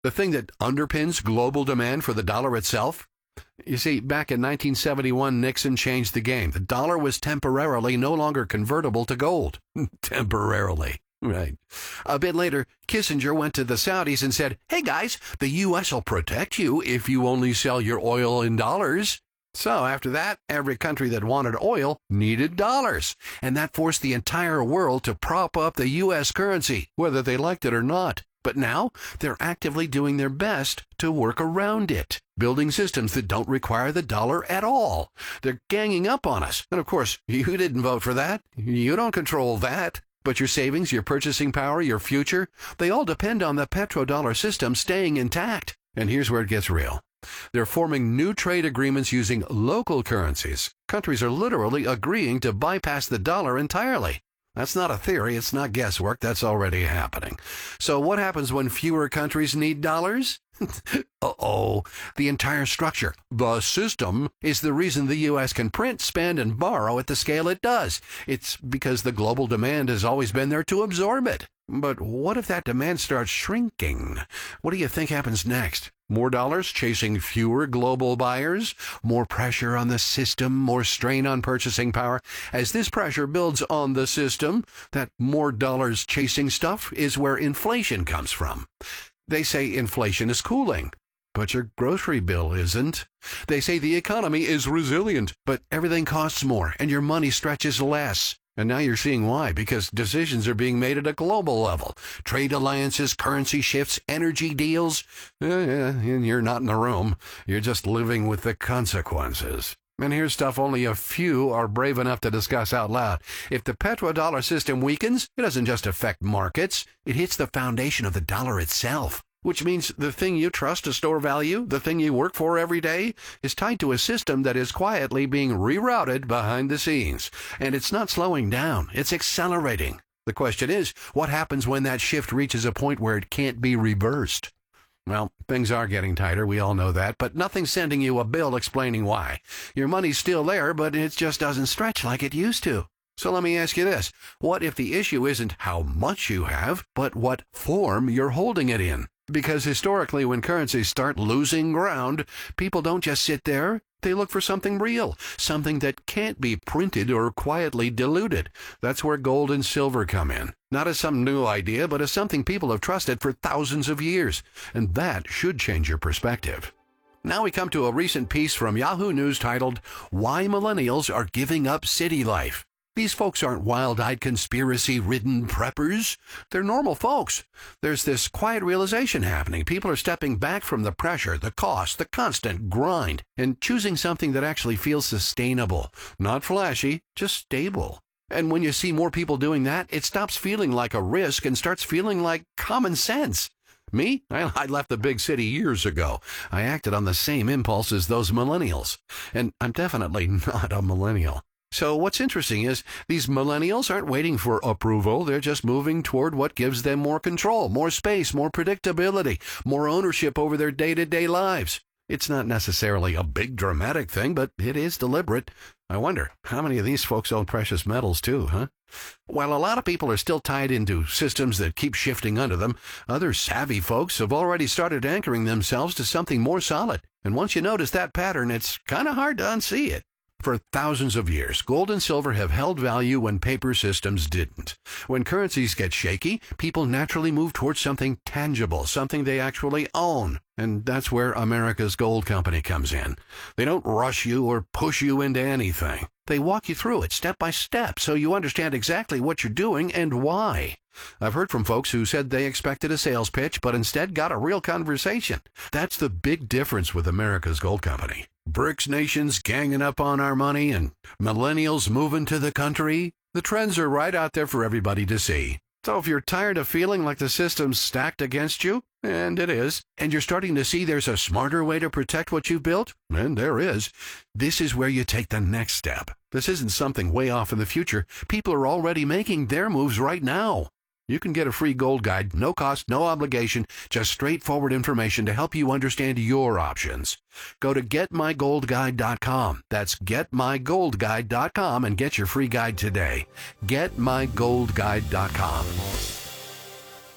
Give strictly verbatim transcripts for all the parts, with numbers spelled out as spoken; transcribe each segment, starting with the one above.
The thing that underpins global demand for the dollar itself? You see, back in nineteen seventy-one, Nixon changed the game. The dollar was temporarily no longer convertible to gold. Temporarily. Right. A bit later, Kissinger went to the Saudis and said, "Hey guys, the U S will protect you if you only sell your oil in dollars." So after that, every country that wanted oil needed dollars. And that forced the entire world to prop up the U S currency, whether they liked it or not. But now, they're actively doing their best to work around it, building systems that don't require the dollar at all. They're ganging up on us. And of course, you didn't vote for that. You don't control that. But your savings, your purchasing power, your future, they all depend on the petrodollar system staying intact. And here's where it gets real. They're forming new trade agreements using local currencies. Countries are literally agreeing to bypass the dollar entirely. That's not a theory. It's not guesswork. That's already happening. So what happens when fewer countries need dollars? Uh-oh. The entire structure, the system, is the reason the U S can print, spend, and borrow at the scale it does. It's because the global demand has always been there to absorb it. But what if that demand starts shrinking? What do you think happens next? More dollars chasing fewer global buyers? More pressure on the system? More strain on purchasing power? As this pressure builds on the system, that more dollars chasing stuff is where inflation comes from. They say inflation is cooling, but your grocery bill isn't. They say the economy is resilient, but everything costs more and your money stretches less. And now you're seeing why, because decisions are being made at a global level. Trade alliances, currency shifts, energy deals. Eh, and you're not in the room. You're just living with the consequences. And here's stuff only a few are brave enough to discuss out loud. If the petrodollar system weakens, it doesn't just affect markets. It hits the foundation of the dollar itself. Which means the thing you trust to store value, the thing you work for every day, is tied to a system that is quietly being rerouted behind the scenes. And it's not slowing down, it's accelerating. The question is, what happens when that shift reaches a point where it can't be reversed? Well, things are getting tighter, we all know that, but nothing's sending you a bill explaining why. Your money's still there, but it just doesn't stretch like it used to. So let me ask you this. What if the issue isn't how much you have, but what form you're holding it in? Because historically, when currencies start losing ground, people don't just sit there. They look for something real, something that can't be printed or quietly diluted. That's where gold and silver come in. Not as some new idea, but as something people have trusted for thousands of years. And that should change your perspective. Now we come to a recent piece from Yahoo News titled, "Why Millennials Are Giving Up City Life." These folks aren't wild-eyed, conspiracy-ridden preppers. They're normal folks. There's this quiet realization happening. People are stepping back from the pressure, the cost, the constant grind, and choosing something that actually feels sustainable. Not flashy, just stable. And when you see more people doing that, it stops feeling like a risk and starts feeling like common sense. Me? I left the big city years ago. I acted on the same impulse as those millennials. And I'm definitely not a millennial. So what's interesting is these millennials aren't waiting for approval. They're just moving toward what gives them more control, more space, more predictability, more ownership over their day-to-day lives. It's not necessarily a big dramatic thing, but it is deliberate. I wonder, how many of these folks own precious metals too, huh? While a lot of people are still tied into systems that keep shifting under them, other savvy folks have already started anchoring themselves to something more solid. And once you notice that pattern, it's kind of hard to unsee it. For thousands of years, gold and silver have held value when paper systems didn't. When currencies get shaky, people naturally move towards something tangible, something they actually own. And that's where America's Gold Company comes in. They don't rush you or push you into anything. They walk you through it step by step so you understand exactly what you're doing and why. I've heard from folks who said they expected a sales pitch, but instead got a real conversation. That's the big difference with America's Gold Company. BRICS nations ganging up on our money and millennials moving to the country. The trends are right out there for everybody to see. So if you're tired of feeling like the system's stacked against you, and it is, and you're starting to see there's a smarter way to protect what you've built, and there is, this is where you take the next step. This isn't something way off in the future. People are already making their moves right now. You can get a free gold guide, no cost, no obligation, just straightforward information to help you understand your options. Go to get my gold guide dot com. That's get my gold guide dot com and get your free guide today. get my gold guide dot com.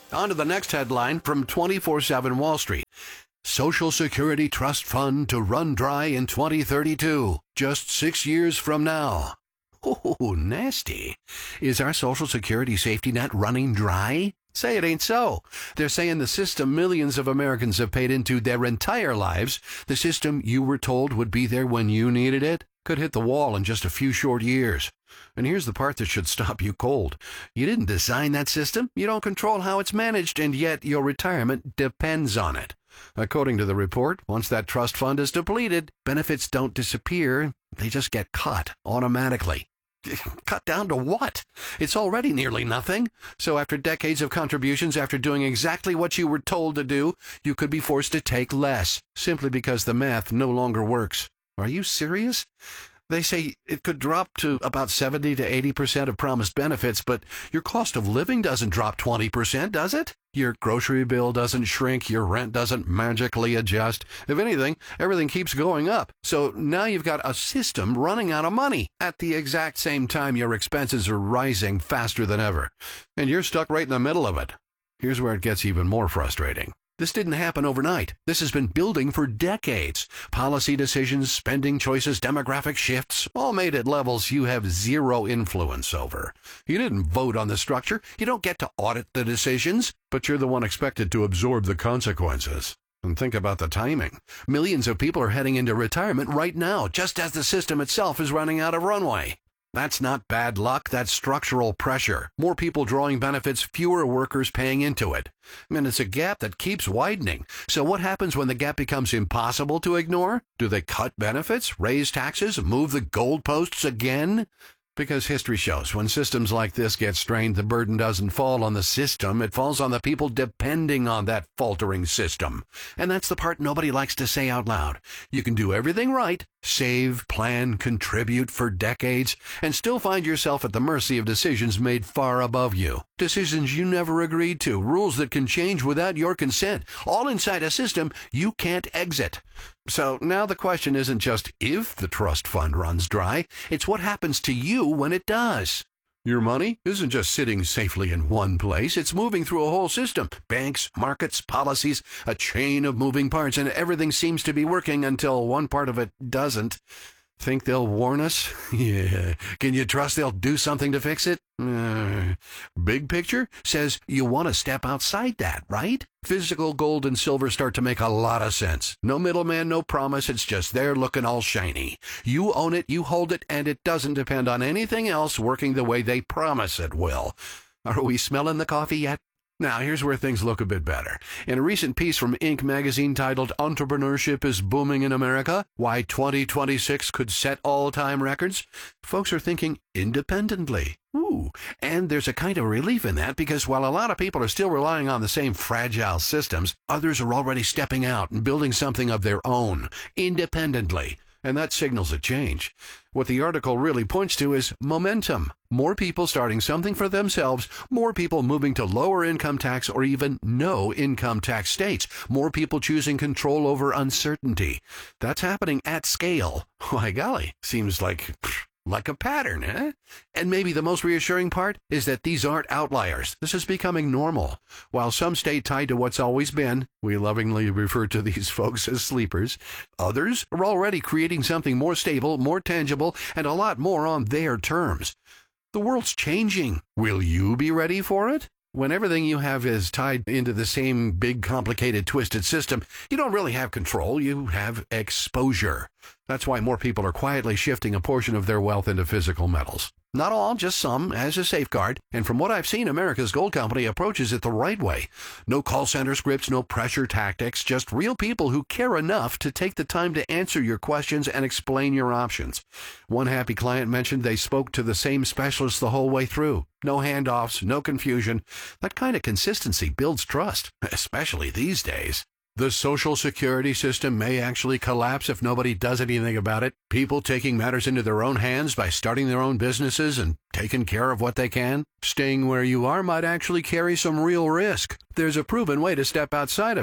On to the next headline from twenty-four seven Wall Street. Social Security Trust Fund to run dry in twenty thirty-two, just six years from now. Oh, nasty. Is our Social Security safety net running dry? Say it ain't so. They're saying the system millions of Americans have paid into their entire lives, the system you were told would be there when you needed it, could hit the wall in just a few short years. And here's the part that should stop you cold. You didn't design that system, you don't control how it's managed, and yet your retirement depends on it. According to the report, once that trust fund is depleted, benefits don't disappear, they just get cut automatically. Cut down to what? It's already nearly nothing. So after decades of contributions, after doing exactly what you were told to do, you could be forced to take less, simply because the math no longer works. Are you serious? They say it could drop to about seventy to eighty percent of promised benefits, but your cost of living doesn't drop twenty percent, does it? Your grocery bill doesn't shrink, your rent doesn't magically adjust. If anything, everything keeps going up. So now you've got a system running out of money at the exact same time your expenses are rising faster than ever. And you're stuck right in the middle of it. Here's where it gets even more frustrating. This didn't happen overnight. This has been building for decades. Policy decisions, spending choices, demographic shifts, all made at levels you have zero influence over. You didn't vote on the structure. You don't get to audit the decisions, but you're the one expected to absorb the consequences. And think about the timing. Millions of people are heading into retirement right now, just as the system itself is running out of runway. That's not bad luck, that's structural pressure. More people drawing benefits, fewer workers paying into it. And it's a gap that keeps widening. So what happens when the gap becomes impossible to ignore? Do they cut benefits, raise taxes, move the goalposts again? Because history shows when systems like this get strained, the burden doesn't fall on the system, it falls on the people depending on that faltering system. And that's the part nobody likes to say out loud. You can do everything right, save, plan, contribute for decades, and still find yourself at the mercy of decisions made far above you. Decisions you never agreed to, rules that can change without your consent, all inside a system you can't exit. So now the question isn't just if the trust fund runs dry, it's what happens to you when it does. Your money isn't just sitting safely in one place, it's moving through a whole system. Banks, markets, policies, a chain of moving parts, and everything seems to be working until one part of it doesn't. Think they'll warn us? Yeah. Can you trust they'll do something to fix it? Uh, big picture says you want to step outside that, right? Physical gold and silver start to make a lot of sense. No middleman, no promise, it's just there looking all shiny. You own it, you hold it, and it doesn't depend on anything else working the way they promise it will. Are we smelling the coffee yet? Now, here's where things look a bit better. In a recent piece from Inc magazine titled Entrepreneurship is Booming in America, Why twenty twenty-six Could Set All-Time Records, folks are thinking independently. Ooh, and there's a kind of relief in that because while a lot of people are still relying on the same fragile systems, others are already stepping out and building something of their own, independently. And that signals a change. What the article really points to is momentum. More people starting something for themselves, more people moving to lower income tax or even no income tax states, more people choosing control over uncertainty. That's happening at scale. Why golly, seems like... like a pattern, eh? And maybe the most reassuring part is that these aren't outliers. This is becoming normal. While some stay tied to what's always been, we lovingly refer to these folks as sleepers, others are already creating something more stable, more tangible, and a lot more on their terms. The world's changing. Will you be ready for it? When everything you have is tied into the same big, complicated, twisted system, you don't really have control, you have exposure. That's why more people are quietly shifting a portion of their wealth into physical metals. Not all, just some, as a safeguard. And from what I've seen, America's Gold Company approaches it the right way. No call center scripts, no pressure tactics, just real people who care enough to take the time to answer your questions and explain your options. One happy client mentioned they spoke to the same specialist the whole way through. No handoffs, no confusion. That kind of consistency builds trust, especially these days. The Social Security system may actually collapse if nobody does anything about it. People taking matters into their own hands by starting their own businesses and taking care of what they can. Staying where you are might actually carry some real risk. There's a proven way to step outside of it.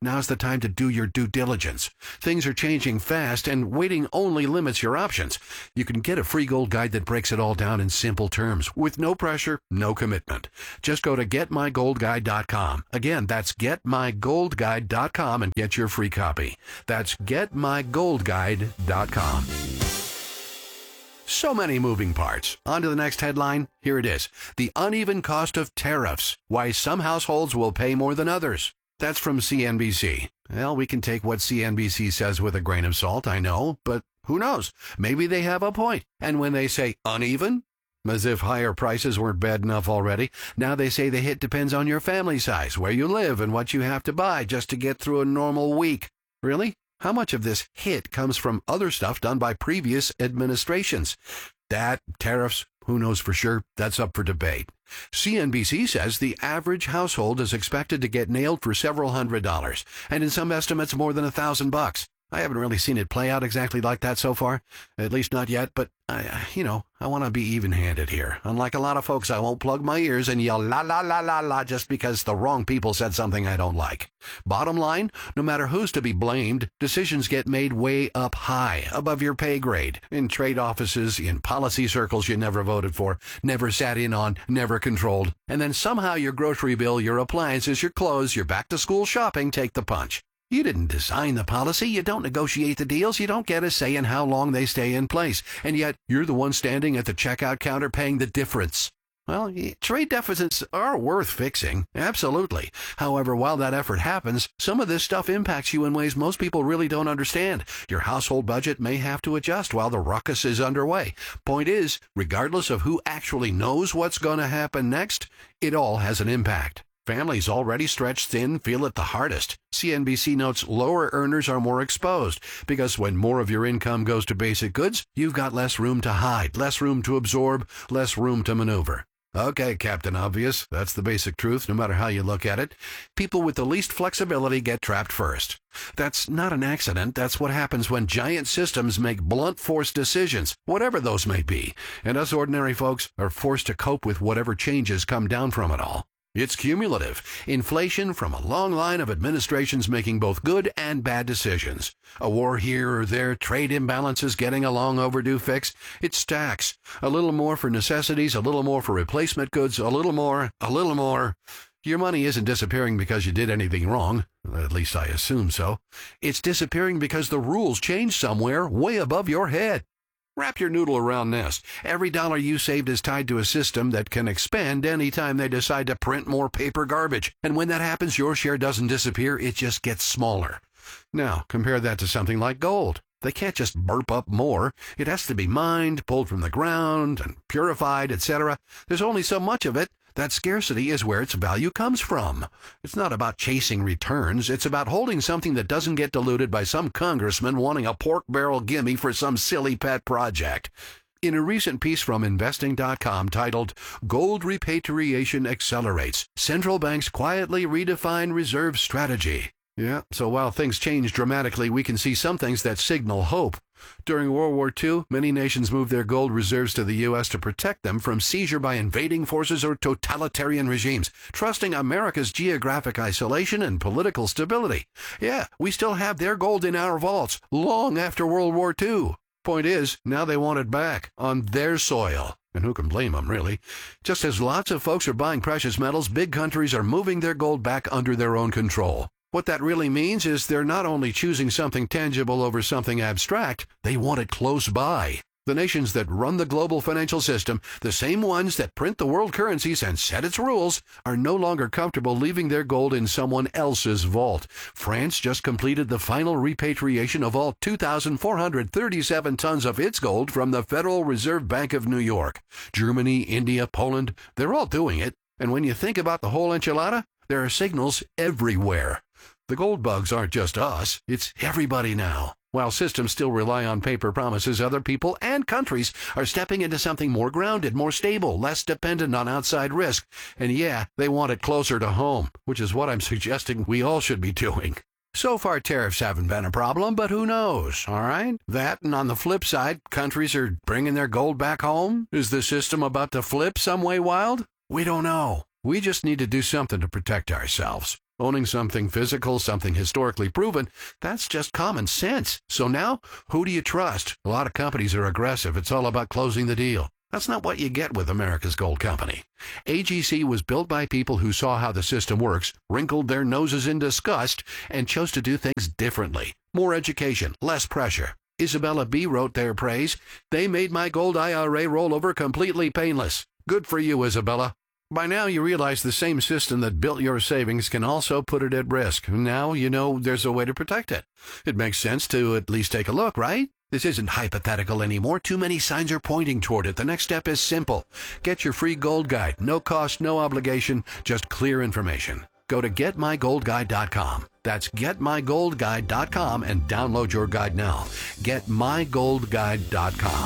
Now's the time to do your due diligence. Things are changing fast, and waiting only limits your options. You can get a free gold guide that breaks it all down in simple terms, with no pressure, no commitment. Just go to get my gold guide dot com. Again, that's get my gold guide dot com and get your free copy. That's get my gold guide dot com. So many moving parts. On to the next headline. Here it is. The uneven cost of tariffs. Why some households will pay more than others. That's from C N B C. Well, we can take what C N B C says with a grain of salt, I know, but who knows? Maybe they have a point. And when they say uneven, as if higher prices weren't bad enough already, now they say the hit depends on your family size, where you live, and what you have to buy just to get through a normal week. Really? How much of this hit comes from other stuff done by previous administrations? That, tariffs, who knows for sure? That's up for debate. C N B C says the average household is expected to get nailed for several hundred dollars, and in some estimates more than a thousand bucks. I haven't really seen it play out exactly like that so far, at least not yet, but, I, you know, I want to be even-handed here. Unlike a lot of folks, I won't plug my ears and yell la la la la la just because the wrong people said something I don't like. Bottom line, no matter who's to be blamed, decisions get made way up high, above your pay grade, in trade offices, in policy circles you never voted for, never sat in on, never controlled, and then somehow your grocery bill, your appliances, your clothes, your back-to-school shopping take the punch. You didn't design the policy, you don't negotiate the deals, you don't get a say in how long they stay in place, and yet you're the one standing at the checkout counter paying the difference. Well, trade deficits are worth fixing, absolutely. However, while that effort happens, some of this stuff impacts you in ways most people really don't understand. Your household budget may have to adjust while the ruckus is underway. Point is, regardless of who actually knows what's going to happen next, it all has an impact. Families already stretched thin feel it the hardest. C N B C notes lower earners are more exposed because when more of your income goes to basic goods, you've got less room to hide, less room to absorb, less room to maneuver. Okay, Captain Obvious, that's the basic truth, no matter how you look at it. People with the least flexibility get trapped first. That's not an accident. That's what happens when giant systems make blunt force decisions, whatever those may be, and us ordinary folks are forced to cope with whatever changes come down from it all. It's cumulative. Inflation from a long line of administrations making both good and bad decisions. A war here or there, trade imbalances getting a long overdue fix. It stacks. A little more for necessities, a little more for replacement goods, a little more, a little more. Your money isn't disappearing because you did anything wrong. At least I assume so. It's disappearing because the rules changed somewhere way above your head. Wrap your noodle around this. Every dollar you saved is tied to a system that can expand any time they decide to print more paper garbage. And when that happens, your share doesn't disappear, it just gets smaller. Now, compare that to something like gold. They can't just burp up more. It has to be mined, pulled from the ground, and purified, et cetera. There's only so much of it. That scarcity is where its value comes from. It's not about chasing returns. It's about holding something that doesn't get diluted by some congressman wanting a pork barrel gimme for some silly pet project. In a recent piece from investing dot com titled, Gold Repatriation Accelerates, Central Banks Quietly Redefine Reserve Strategy. Yeah, so while things change dramatically, we can see some things that signal hope. During World War Two, many nations moved their gold reserves to the U S to protect them from seizure by invading forces or totalitarian regimes, trusting America's geographic isolation and political stability. Yeah, we still have their gold in our vaults, long after World War Two. Point is, now they want it back, on their soil. And who can blame them, really? Just as lots of folks are buying precious metals, big countries are moving their gold back under their own control. What that really means is they're not only choosing something tangible over something abstract, they want it close by. The nations that run the global financial system, the same ones that print the world currencies and set its rules, are no longer comfortable leaving their gold in someone else's vault. France just completed the final repatriation of all two thousand four hundred thirty-seven tons of its gold from the Federal Reserve Bank of New York. Germany, India, Poland, they're all doing it. And when you think about the whole enchilada, there are signals everywhere. The gold bugs aren't just us, it's everybody now. While systems still rely on paper promises, other people and countries are stepping into something more grounded, more stable, less dependent on outside risk. And yeah, they want it closer to home, which is what I'm suggesting we all should be doing. So far, tariffs haven't been a problem, but who knows, all right? That, and on the flip side, countries are bringing their gold back home. Is the system about to flip some way wild? We don't know. We just need to do something to protect ourselves. Owning something physical, something historically proven, that's just common sense. So now, who do you trust? A lot of companies are aggressive. It's all about closing the deal. That's not what you get with America's Gold Company. A G C was built by people who saw how the system works, wrinkled their noses in disgust, and chose to do things differently. More education, less pressure. Isabella B. wrote their praise. They made my gold I R A rollover completely painless. Good for you, Isabella. By now you realize the same system that built your savings can also put it at risk. Now you know there's a way to protect it. It makes sense to at least take a look, right? This isn't hypothetical anymore. Too many signs are pointing toward it. The next step is simple. Get your free gold guide. No cost, no obligation, just clear information. Go to get my gold guide dot com. That's get my gold guide dot com and download your guide now. get my gold guide dot com.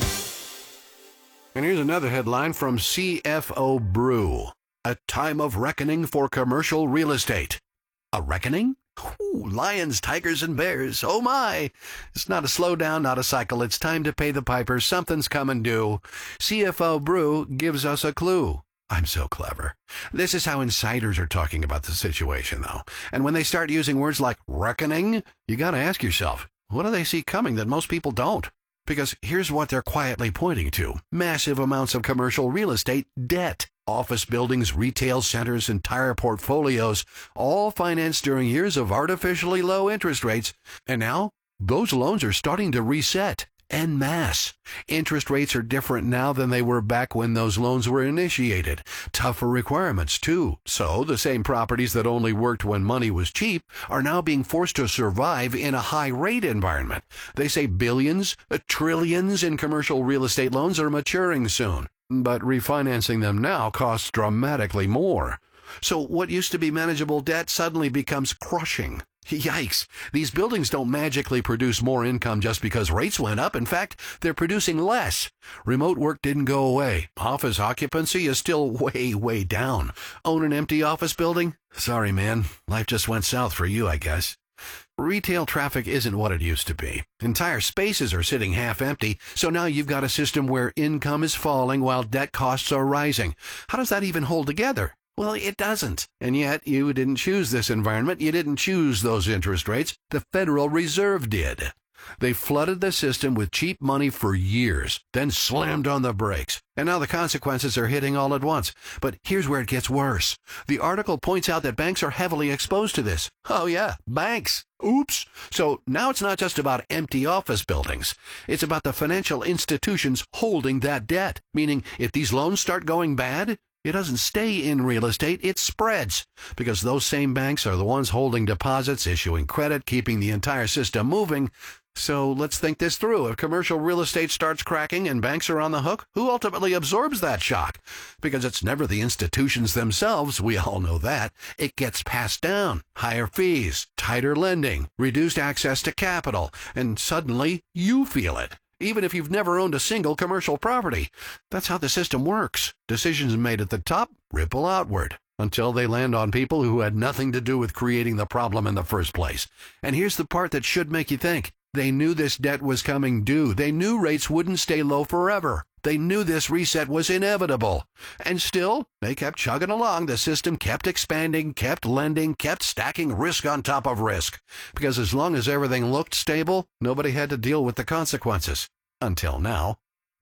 And here's another headline from C F O Brew. A time of reckoning for commercial real estate. A reckoning? Ooh, lions, tigers, and bears. Oh my! It's not a slowdown, not a cycle. It's time to pay the piper. Something's coming due. C F O Brew gives us a clue. I'm so clever. This is how insiders are talking about the situation, though. And when they start using words like reckoning, you gotta ask yourself, what do they see coming that most people don't? Because here's what they're quietly pointing to. Massive amounts of commercial real estate debt. Office buildings, retail centers, entire portfolios, all financed during years of artificially low interest rates. And now, those loans are starting to reset en masse. Interest rates are different now than they were back when those loans were initiated. Tougher requirements, too. So, the same properties that only worked when money was cheap are now being forced to survive in a high-rate environment. They say billions, trillions in commercial real estate loans are maturing soon. But refinancing them now costs dramatically more. So what used to be manageable debt suddenly becomes crushing. Yikes. These buildings don't magically produce more income just because rates went up. In fact, they're producing less. Remote work didn't go away. Office occupancy is still way, way down. Own an empty office building? Sorry, man. Life just went south for you, I guess. Retail traffic isn't what it used to be. Entire spaces are sitting half empty, so now you've got a system where income is falling while debt costs are rising. How does that even hold together? Well, it doesn't. And yet, you didn't choose this environment. You didn't choose those interest rates. The Federal Reserve did. They flooded the system with cheap money for years, then slammed on the brakes. And now the consequences are hitting all at once. But here's where it gets worse. The article points out that banks are heavily exposed to this. Oh yeah, banks. Oops. So now it's not just about empty office buildings. It's about the financial institutions holding that debt. Meaning, if these loans start going bad, it doesn't stay in real estate, it spreads. Because those same banks are the ones holding deposits, issuing credit, keeping the entire system moving. So let's think this through. If commercial real estate starts cracking and banks are on the hook, who ultimately absorbs that shock? Because it's never the institutions themselves, we all know that. It gets passed down. Higher fees, tighter lending, reduced access to capital, and suddenly you feel it. Even if you've never owned a single commercial property. That's how the system works. Decisions made at the top ripple outward until they land on people who had nothing to do with creating the problem in the first place. And here's the part that should make you think. They knew this debt was coming due. They knew rates wouldn't stay low forever. They knew this reset was inevitable. And still, they kept chugging along. The system kept expanding, kept lending, kept stacking risk on top of risk. Because as long as everything looked stable, nobody had to deal with the consequences. Until now.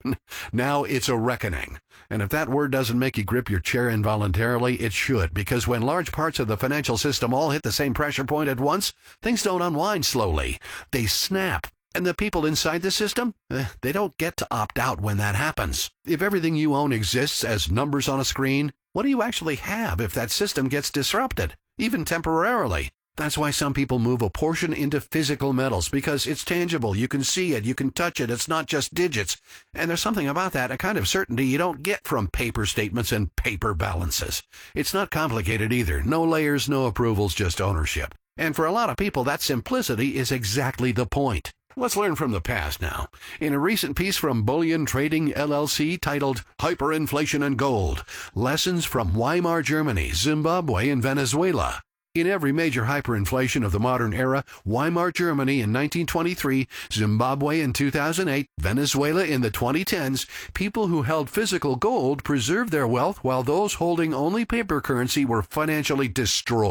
Now it's a reckoning. And if that word doesn't make you grip your chair involuntarily, it should. Because when large parts of the financial system all hit the same pressure point at once, things don't unwind slowly. They snap. And the people inside the system, eh, they don't get to opt out when that happens. If everything you own exists as numbers on a screen, what do you actually have if that system gets disrupted, even temporarily? That's why some people move a portion into physical metals, because it's tangible. You can see it. You can touch it. It's not just digits. And there's something about that, a kind of certainty you don't get from paper statements and paper balances. It's not complicated either. No layers, no approvals, just ownership. And for a lot of people, that simplicity is exactly the point. Let's learn from the past now. In a recent piece from Bullion Trading L L C titled Hyperinflation and Gold, Lessons from Weimar Germany, Zimbabwe, and Venezuela. In every major hyperinflation of the modern era, Weimar Germany in nineteen twenty-three, Zimbabwe in two thousand eight, Venezuela in the twenty tens, people who held physical gold preserved their wealth while those holding only paper currency were financially destroyed.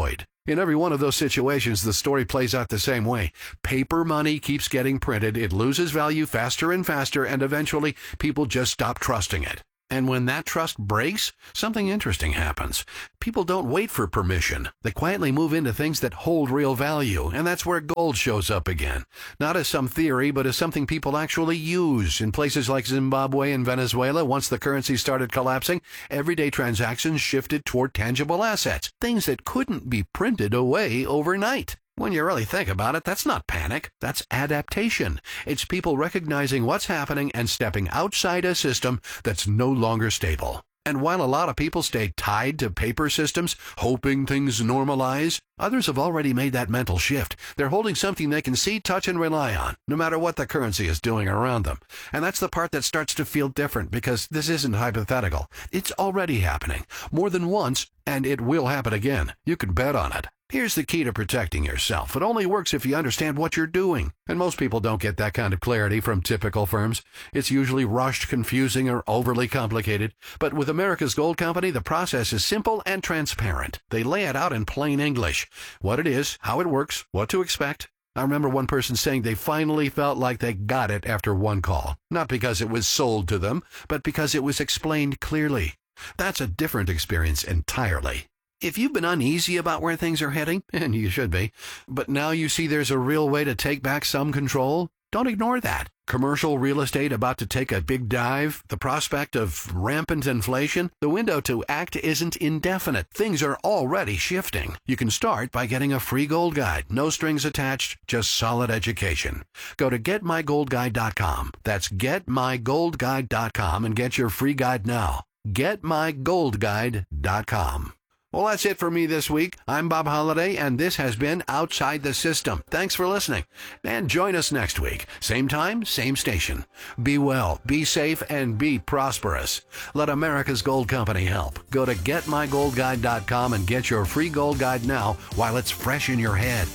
In every one of those situations, the story plays out the same way. Paper money keeps getting printed, it loses value faster and faster, and eventually people just stop trusting it. And when that trust breaks, something interesting happens. People don't wait for permission. They quietly move into things that hold real value, and that's where gold shows up again. Not as some theory, but as something people actually use. In places like Zimbabwe and Venezuela, once the currency started collapsing, everyday transactions shifted toward tangible assets, things that couldn't be printed away overnight. When you really think about it, that's not panic. That's adaptation. It's people recognizing what's happening and stepping outside a system that's no longer stable. And while a lot of people stay tied to paper systems, hoping things normalize, others have already made that mental shift. They're holding something they can see, touch, and rely on, no matter what the currency is doing around them. And that's the part that starts to feel different, because this isn't hypothetical. It's already happening, more than once, and it will happen again. You can bet on it. Here's the key to protecting yourself. It only works if you understand what you're doing. And most people don't get that kind of clarity from typical firms. It's usually rushed, confusing, or overly complicated. But with America's Gold Company, the process is simple and transparent. They lay it out in plain English. What it is, how it works, what to expect. I remember one person saying they finally felt like they got it after one call. Not because it was sold to them, but because it was explained clearly. That's a different experience entirely. If you've been uneasy about where things are heading, and you should be, but now you see there's a real way to take back some control, don't ignore that. Commercial real estate about to take a big dive, the prospect of rampant inflation, the window to act isn't indefinite. Things are already shifting. You can start by getting a free gold guide. No strings attached, just solid education. Go to get my gold guide dot com. That's get my gold guide dot com and get your free guide now. get my gold guide dot com. Well, that's it for me this week. I'm Bob Holliday, and this has been Outside the System. Thanks for listening. And join us next week. Same time, same station. Be well, be safe, and be prosperous. Let America's Gold Company help. Go to get my gold guide dot com and get your free gold guide now while it's fresh in your head.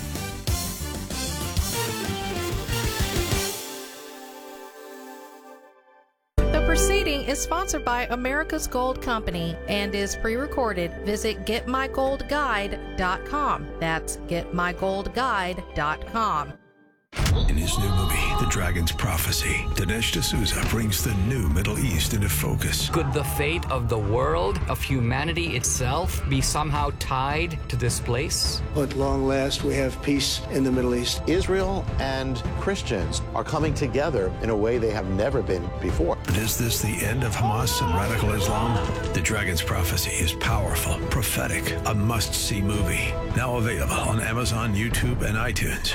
Proceeding is sponsored by America's Gold Company and is pre-recorded. Visit get my gold guide dot com. That's get my gold guide dot com. In his new movie, The Dragon's Prophecy, Dinesh D'Souza brings the new Middle East into focus. Could the fate of the world, of humanity itself, be somehow tied to this place? At long last, we have peace in the Middle East. Israel and Christians are coming together in a way they have never been before. But is this the end of Hamas and radical Islam? The Dragon's Prophecy is powerful, prophetic, a must-see movie. Now available on Amazon, YouTube, and iTunes.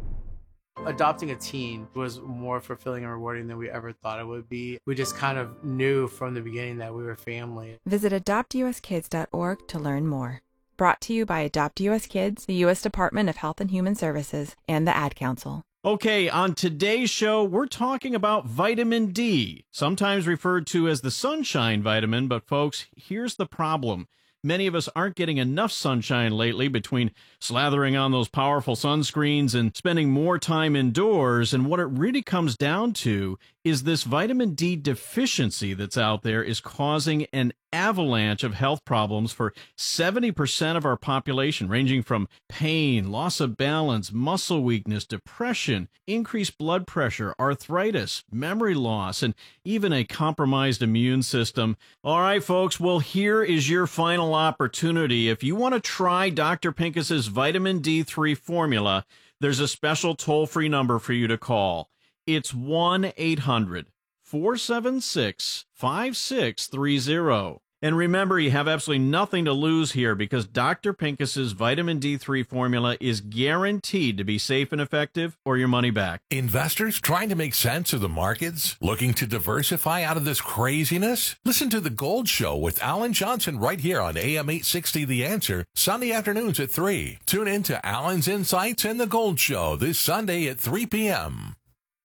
Adopting a teen was more fulfilling and rewarding than we ever thought it would be. We just kind of knew from the beginning that we were family. Visit adopt u s kids dot org to learn more. Brought to you by Adopt U S Kids, the U S Department of Health and Human Services, and the Ad Council. Okay, on today's show, we're talking about vitamin D, sometimes referred to as the sunshine vitamin, but folks, here's the problem. Many of us aren't getting enough sunshine lately between slathering on those powerful sunscreens and spending more time indoors. And what it really comes down to is this vitamin D deficiency that's out there is causing an avalanche of health problems for seventy percent of our population, ranging from pain, loss of balance, muscle weakness, depression, increased blood pressure, arthritis, memory loss, and even a compromised immune system. All right, folks, well, here is your final opportunity. If you want to try Doctor Pincus's vitamin D three formula, there's a special toll-free number for you to call. It's one eight hundred four seven six five six three zero. And remember, you have absolutely nothing to lose here because Doctor Pincus's vitamin D three formula is guaranteed to be safe and effective or your money back. Investors trying to make sense of the markets? Looking to diversify out of this craziness? Listen to The Gold Show with Alan Johnson right here on A M eight sixty The Answer, Sunday afternoons at three. Tune in to Alan's Insights and The Gold Show this Sunday at three p.m.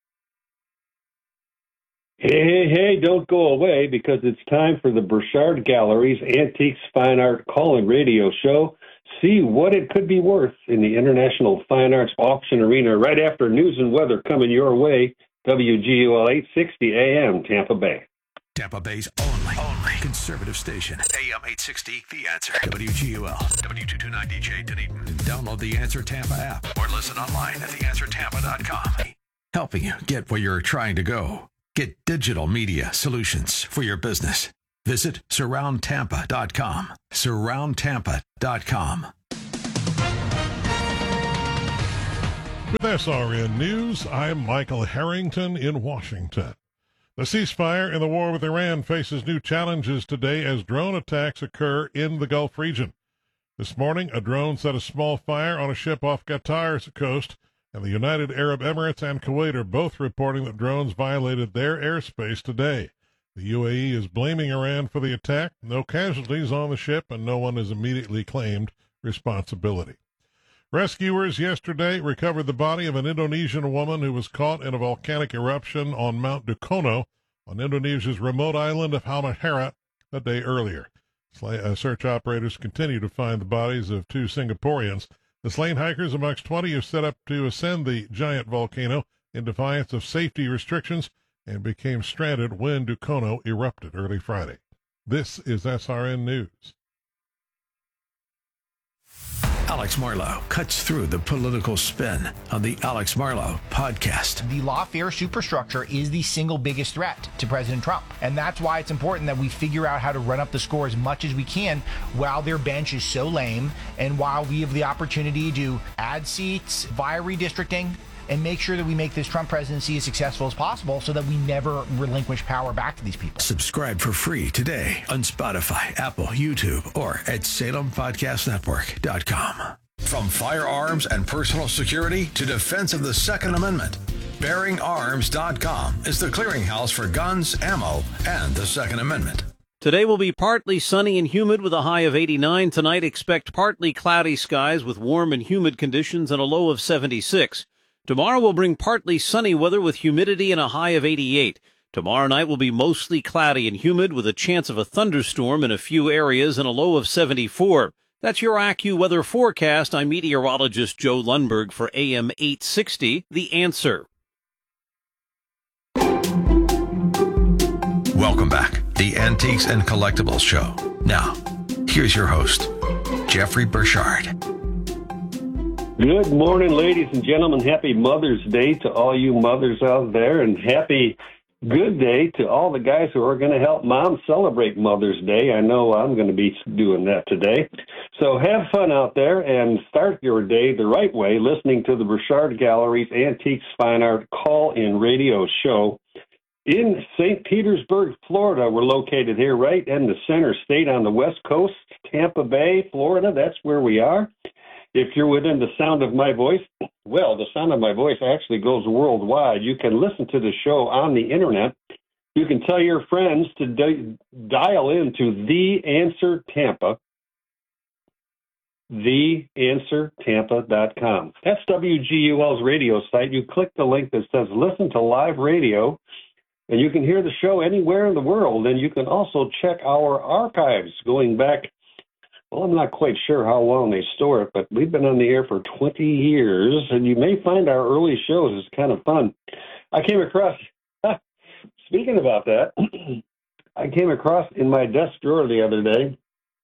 Hey, hey, hey, don't go away because it's time for the Burchard Gallery's Antiques Fine Art Call-In Radio Show. See what it could be worth in the International Fine Arts Auction Arena right after news and weather coming your way. W G U L eight sixty A M, Tampa Bay. Tampa Bay's only, only conservative station. A M eight sixty, The Answer. W G U L, W two twenty-nine D J Dunedin. Download the Answer Tampa app or listen online at the answer tampa dot com. Helping you get where you're trying to go. Get digital media solutions for your business. Visit surround tampa dot com. surround tampa dot com. With S R N News, I'm Michael Harrington in Washington. The ceasefire in the war with Iran faces new challenges today as drone attacks occur in the Gulf region. This morning, a drone set a small fire on a ship off Qatar's coast, and the United Arab Emirates and Kuwait are both reporting that drones violated their airspace today. The U A E is blaming Iran for the attack. No casualties on the ship, and no one has immediately claimed responsibility. Rescuers yesterday recovered the body of an Indonesian woman who was caught in a volcanic eruption on Mount Dukono on Indonesia's remote island of Halmahera a day earlier. Search operators continue to find the bodies of two Singaporeans. The slain hikers, amongst twenty, have set up to ascend the giant volcano in defiance of safety restrictions and became stranded when Dukono erupted early Friday. This is S R N News. Alex Marlow cuts through the political spin on the Alex Marlow podcast. The lawfare superstructure is the single biggest threat to President Trump. And that's why it's important that we figure out how to run up the score as much as we can while their bench is so lame and while we have the opportunity to add seats via redistricting and make sure that we make this Trump presidency as successful as possible so that we never relinquish power back to these people. Subscribe for free today on Spotify, Apple, YouTube, or at salem podcast network dot com. From firearms and personal security to defense of the Second Amendment, bearing arms dot com is the clearinghouse for guns, ammo, and the Second Amendment. Today will be partly sunny and humid with a high of eighty-nine. Tonight, expect partly cloudy skies with warm and humid conditions and a low of seventy-six. Tomorrow will bring partly sunny weather with humidity and a high of eighty-eight. Tomorrow night will be mostly cloudy and humid with a chance of a thunderstorm in a few areas and a low of seventy-four. That's your AccuWeather forecast. I'm meteorologist Joe Lundberg for A M eight sixty, The Answer. Welcome back, the Antiques and Collectibles Show. Now, here's your host, Jeffrey Burchard. Good morning, ladies and gentlemen. Happy Mother's Day to all you mothers out there, and happy good day to all the guys who are going to help Mom celebrate Mother's Day. I know I'm going to be doing that today. So have fun out there and start your day the right way, listening to the Burchard Gallery's Antiques Fine Art Call-In Radio Show. In Saint Petersburg, Florida, we're located here right in the center state on the west coast, Tampa Bay, Florida. That's where we are. If you're within the sound of my voice, well, the sound of my voice actually goes worldwide. You can listen to the show on the internet. You can tell your friends to di- dial into The Answer Tampa, the answer tampa dot com. That's W G U L's radio site. You click the link that says Listen to Live Radio, and you can hear the show anywhere in the world. And you can also check our archives going back. Well, I'm not quite sure how long they store it, but we've been on the air for twenty years, and you may find our early shows is kind of fun. I came across, speaking about that, I came across in my desk drawer the other day,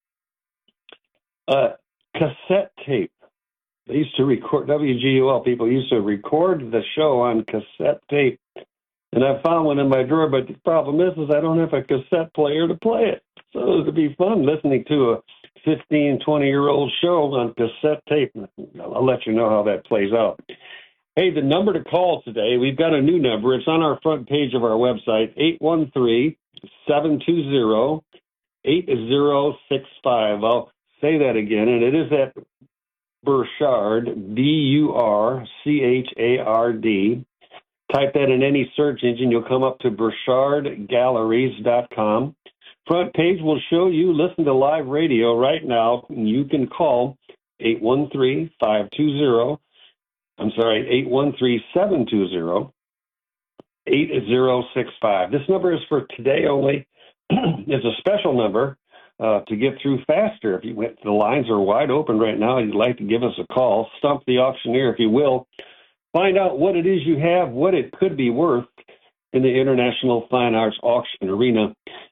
uh, cassette tape. They used to record, W G U L people used to record the show on cassette tape, and I found one in my drawer, but the problem is, is I don't have a cassette player to play it. So it would be fun listening to a fifteen, twenty-year-old show on cassette tape. I'll let you know how that plays out. Hey, the number to call today, we've got a new number. It's on our front page of our website, eight one three, seven two zero, eight zero six five. I'll say that again, and it is at Burchard, B U R C H A R D. Type that in any search engine. You'll come up to burchard galleries dot com. Front page will show you listen to live radio right now. You can call eight one three, five two zero, I'm sorry, eight one three, seven two zero, eight zero six five. This number is for today only. It's a special number uh, to get through faster. If you went, the lines are wide open right now, you'd like to give us a call, stump the auctioneer if you will. Find out what it is you have, what it could be worth in the International Fine Arts Auction Arena.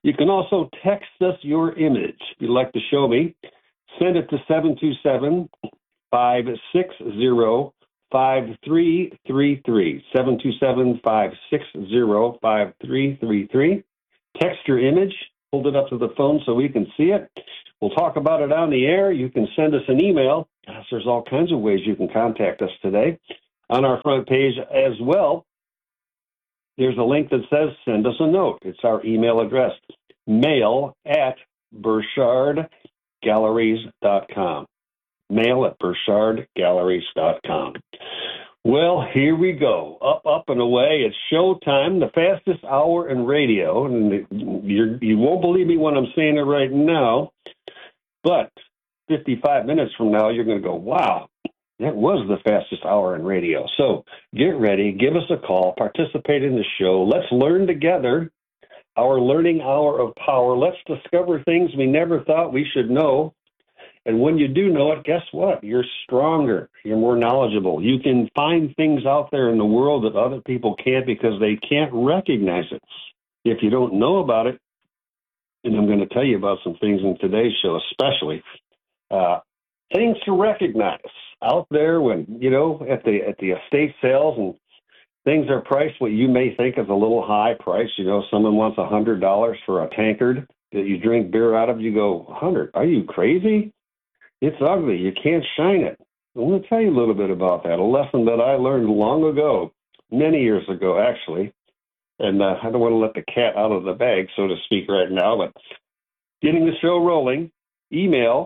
You can also text us your image. If you'd like to show me, send it to seven two seven, five six zero, five three three three. seven two seven, five six zero, five three three three. Text your image, hold it up to the phone so we can see it. We'll talk about it on the air. You can send us an email. Gosh, there's all kinds of ways you can contact us today. On our front page as well, there's a link that says send us a note. It's our email address, mail at burchard galleries dot com. Mail at burchard galleries dot com. Well, here we go. Up, up, and away. It's showtime, the fastest hour in radio. And you're, you won't believe me when I'm saying it right now, but fifty-five minutes from now, you're going to go, wow, that was the fastest hour in radio. So get ready. Give us a call. Participate in the show. Let's learn together. Our learning hour of power. Let's discover things we never thought we should know. And when you do know it, guess what? You're stronger. You're more knowledgeable. You can find things out there in the world that other people can't because they can't recognize it. If you don't know about it, and I'm going to tell you about some things in today's show, especially uh, things to recognize out there when, you know, at the at the estate sales and things are priced what you may think is a little high price. You know, someone wants one hundred dollars for a tankard that you drink beer out of. You go, one hundred dollars? Are you crazy? It's ugly. You can't shine it. I'm going to tell you a little bit about that, a lesson that I learned long ago, many years ago, actually. And uh, I don't want to let the cat out of the bag, so to speak, right now. But getting the show rolling, email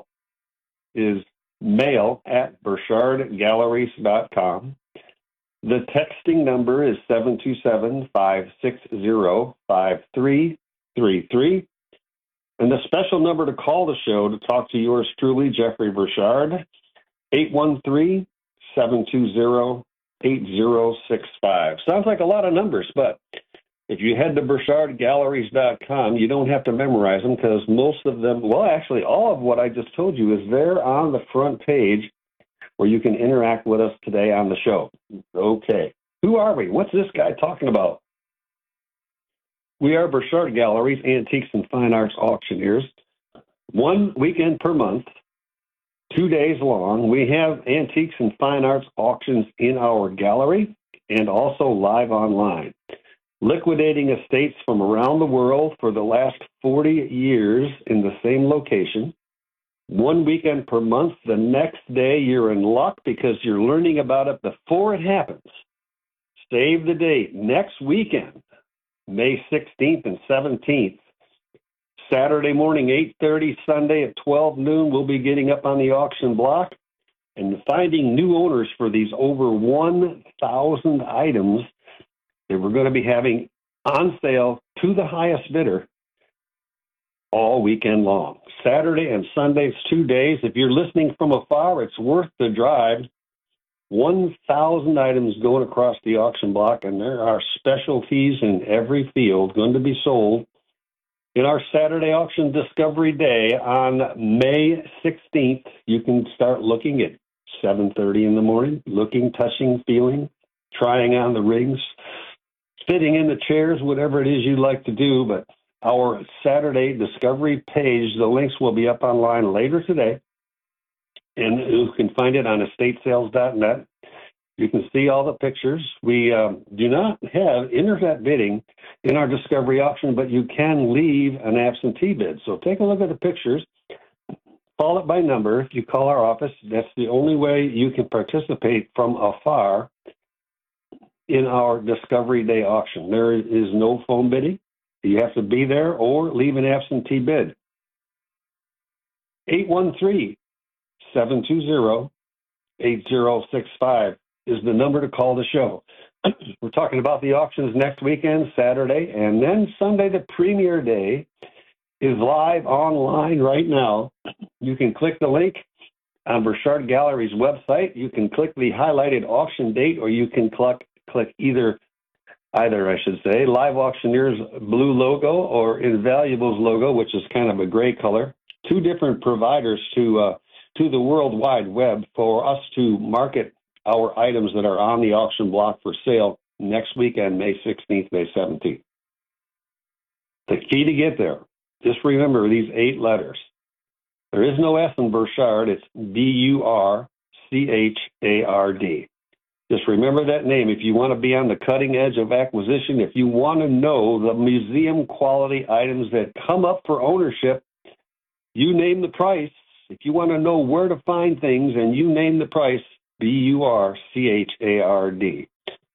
is mail at burchard galleries dot com. The texting number is seven two seven, five six zero, five three three three. And the special number to call the show to talk to yours truly, Jeffrey Burchard, eight one three, seven two zero, eight zero six five. Sounds like a lot of numbers, but if you head to burchard galleries dot com, you don't have to memorize them because most of them, well, actually, all of what I just told you is there on the front page where you can interact with us today on the show. Okay. Who are we? What's this guy talking about? We are Burchard Galleries, Antiques and Fine Arts Auctioneers. One weekend per month, two days long, we have antiques and fine arts auctions in our gallery and also live online. Liquidating estates from around the world for the last forty years in the same location. One weekend per month. The next day you're in luck because you're learning about it before it happens. Save the date. Next weekend, May sixteenth and seventeenth. Saturday morning, eight thirty, Sunday at twelve noon, we'll be getting up on the auction block and finding new owners for these over one thousand items that we're going to be having on sale to the highest bidder all weekend long. Saturday and Sunday, it's two days. If you're listening from afar, it's worth the drive. one thousand items going across the auction block, and there are specialties in every field going to be sold in our Saturday auction discovery day on May sixteenth. You can start looking at seven thirty in the morning, looking, touching, feeling, trying on the rings, fitting in the chairs, whatever it is you'd like to do. But our Saturday discovery page, the links will be up online later today. And you can find it on estate sales dot net. You can see all the pictures. We um, do not have internet bidding in our discovery auction, but you can leave an absentee bid. So take a look at the pictures. Call it by number. If you call our office, that's the only way you can participate from afar in our Discovery Day auction. There is no phone bidding. You have to be there or leave an absentee bid. eight one three, seven two zero, eight zero six five is the number to call the show. We're talking about the auctions next weekend, Saturday, and then Sunday, the premiere day, is live online right now. You can click the link on Burchard Gallery's website. You can click the highlighted auction date, or you can click, click either, either, I should say, Live Auctioneer's blue logo or Invaluables logo, which is kind of a gray color. Two different providers to uh, to the World Wide Web for us to market our items that are on the auction block for sale next weekend, May sixteenth, May seventeenth. The key to get there, just remember these eight letters. There is no S in Burchard. It's B U R C H A R D. Just remember that name. If you want to be on the cutting edge of acquisition, if you want to know the museum quality items that come up for ownership, you name the price. If you want to know where to find things and you name the price, B U R C H A R D.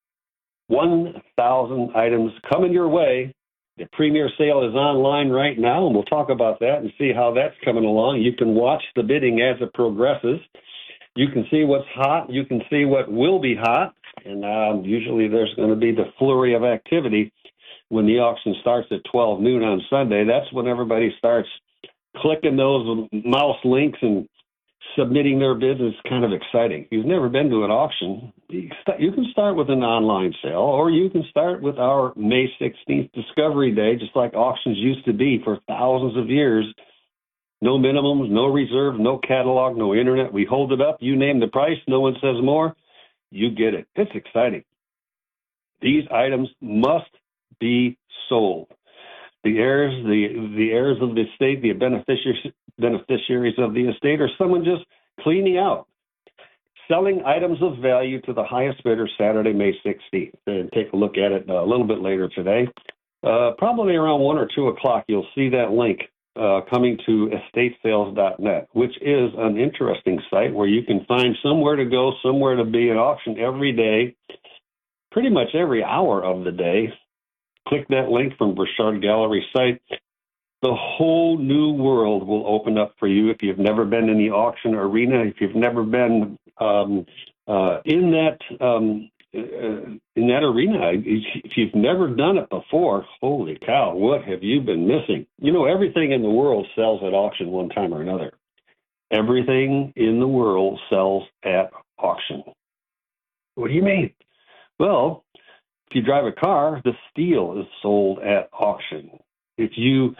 one thousand items coming your way. The premier sale is online right now, and we'll talk about that and see how that's coming along. You can watch the bidding as it progresses. You can see what's hot. You can see what will be hot. And um, usually there's going to be the flurry of activity when the auction starts at twelve noon on Sunday. That's when everybody starts clicking those mouse links and submitting their bids. Is kind of exciting. If you've never been to an auction, you can start with an online sale, or you can start with our May sixteenth Discovery Day, just like auctions used to be for thousands of years. No minimums, no reserve, no catalog, no internet. We hold it up. You name the price. No one says more. You get it. It's exciting. These items must be sold. The heirs, the the heirs of the estate, the beneficiaries beneficiaries of the estate, or someone just cleaning out. Selling items of value to the highest bidder Saturday, May sixteenth. And take a look at it a little bit later today. Uh, probably around one or two o'clock, you'll see that link uh, coming to estate sales dot net, which is an interesting site where you can find somewhere to go, somewhere to be, an auction every day, pretty much every hour of the day. Click that link from Burchard Gallery site. The whole new world will open up for you if you've never been in the auction arena, if you've never been um, uh, in that um, uh, in that arena. If you've never done it before, holy cow, what have you been missing? You know, everything in the world sells at auction one time or another. Everything in the world sells at auction. What do you mean? Well, if you drive a car, the steel is sold at auction. If you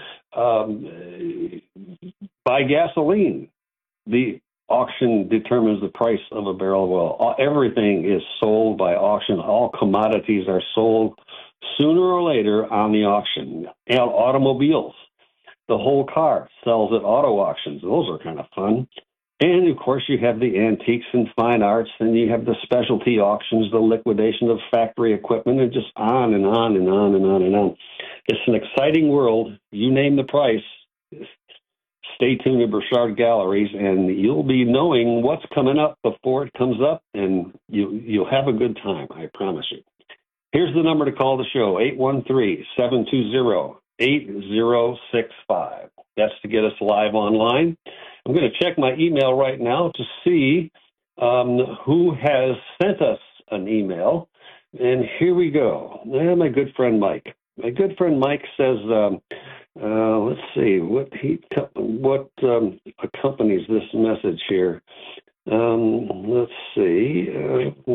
um, buy gasoline, the auction determines the price of a barrel of oil. Everything is sold by auction. All commodities are sold sooner or later on the auction. And automobiles, the whole car sells at auto auctions. Those are kind of fun. And, of course, you have the antiques and fine arts, and you have the specialty auctions, the liquidation of factory equipment, and just on and on and on and on and on. It's an exciting world. You name the price. Stay tuned to Burchard Galleries, and you'll be knowing what's coming up before it comes up, and you, you'll have a good time, I promise you. Here's the number to call the show, eight one three, seven two zero, eight zero six five. That's to get us live online. I'm going to check my email right now to see um, who has sent us an email. And here we go. Eh, my good friend Mike. My good friend Mike says, um, uh, let's see, what he what um, accompanies this message here. Um, let's see. Uh,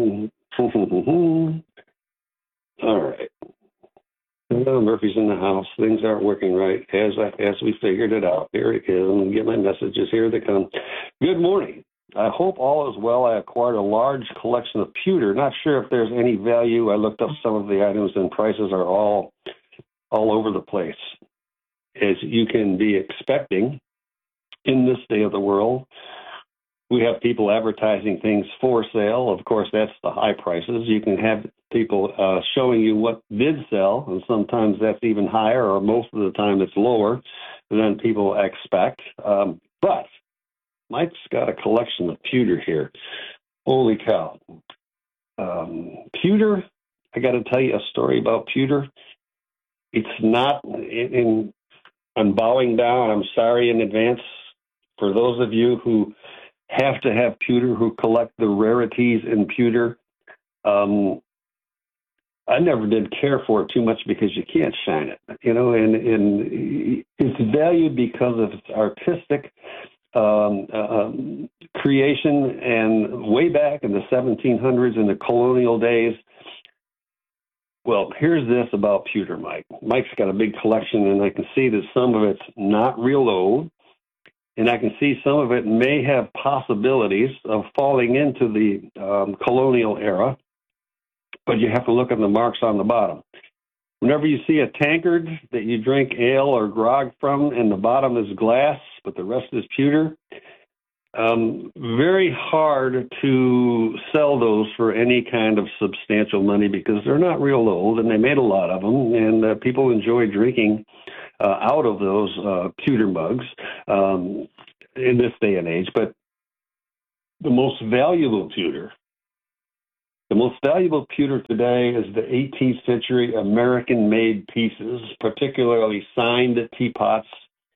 all right. Well, Murphy's in the house. Things aren't working right as I, as we figured it out. Here it is. I'm going to get my messages. Here they come. Good morning. I hope all is well. I acquired a large collection of pewter. Not sure if there's any value. I looked up some of the items, and prices are all all over the place, as you can be expecting in this day of the world. We have people advertising things for sale. Of course, that's the high prices. You can have people uh, showing you what did sell, and sometimes that's even higher, or most of the time it's lower than people expect. Um, but Mike's got a collection of pewter here. Holy cow. Um, pewter, I got to tell you a story about pewter. It's not, in, in, I'm bowing down. I'm sorry in advance for those of you who have to have pewter, who collect the rarities in pewter. Um, I never did care for it too much because you can't shine it, you know, and, and it's valued because of its artistic um, um, creation. And way back in the seventeen hundreds, in the colonial days, well, here's this about pewter, Mike. Mike's got a big collection, and I can see that some of it's not real old. And I can see some of it may have possibilities of falling into the um, colonial era, but you have to look at the marks on the bottom. Whenever you see a tankard that you drink ale or grog from and the bottom is glass, but the rest is pewter, um, very hard to sell those for any kind of substantial money because they're not real old and they made a lot of them, and uh, people enjoy drinking uh, out of those uh, pewter mugs um, in this day and age. But the most valuable pewter, the most valuable pewter today is the eighteenth century American-made pieces, particularly signed teapots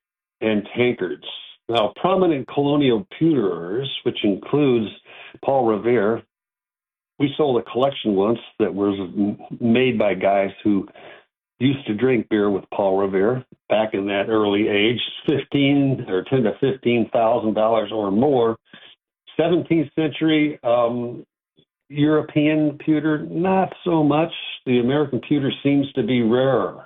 and tankards. Now, prominent colonial pewterers, which includes Paul Revere, we sold a collection once that was made by guys who used to drink beer with Paul Revere back in that early age, fifteen or ten to fifteen thousand dollars or more. Seventeenth century um, European pewter, not so much. The American pewter seems to be rarer.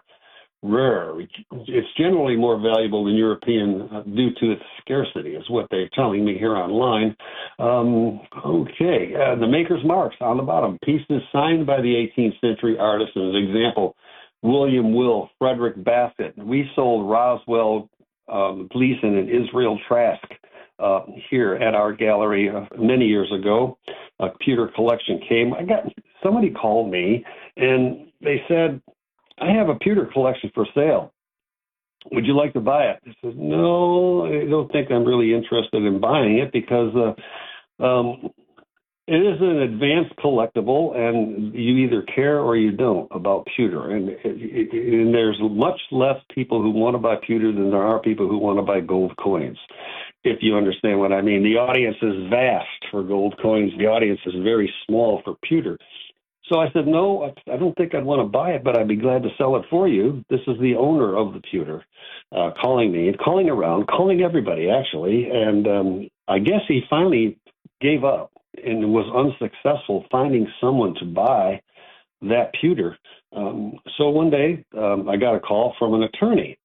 Rare. It's generally more valuable than European uh, due to its scarcity, is what they're telling me here online. Um, okay, uh, the maker's marks on the bottom. Pieces signed by the eighteenth century artists. As an example, William Will, Frederick Bassett. We sold Roswell um, Gleason and Israel Trask uh, here at our gallery uh, many years ago. A pewter collection came. I got somebody called me and they said, I have a pewter collection for sale. Would you like to buy it? I said, no, I don't think I'm really interested in buying it because uh, um, it is an advanced collectible, and you either care or you don't about pewter. And, it, it, and there's much less people who want to buy pewter than there are people who want to buy gold coins, if you understand what I mean. The audience is vast for gold coins. The audience is very small for pewter. So I said, no, I don't think I'd want to buy it, but I'd be glad to sell it for you. This is the owner of the pewter uh, calling me and calling around, calling everybody, actually. And um, I guess he finally gave up and was unsuccessful finding someone to buy that pewter. Um, so one day um, I got a call from an attorney.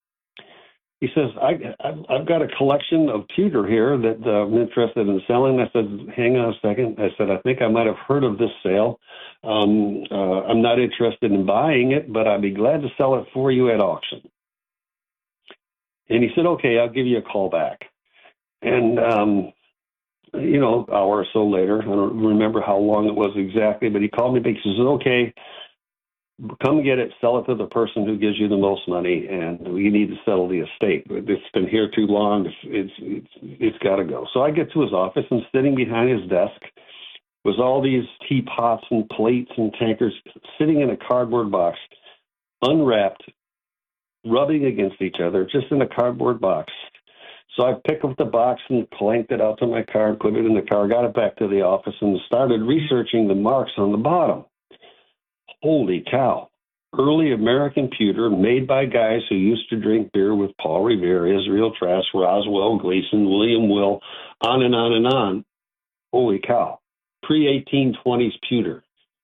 He says, I, I've got a collection of pewter here that uh, I'm interested in selling. I said, hang on a second. I said, I think I might have heard of this sale. Um, uh, I'm not interested in buying it, but I'd be glad to sell it for you at auction. And he said, okay, I'll give you a call back. And, um, you know, an hour or so later, I don't remember how long it was exactly, but he called me back. He says, okay, come get it, sell it to the person who gives you the most money, and we need to settle the estate. It's been here too long. It's it's it's, it's got to go. So I get to his office, and sitting behind his desk was all these teapots and plates and tankers sitting in a cardboard box, unwrapped, rubbing against each other, just in a cardboard box. So I picked up the box and clanked it out to my car, put it in the car, got it back to the office, and started researching the marks on the bottom. Holy cow. Early American pewter made by guys who used to drink beer with Paul Revere, Israel Trask, Roswell Gleason, William Will, on and on and on. Holy cow. Pre eighteen twenties pewter.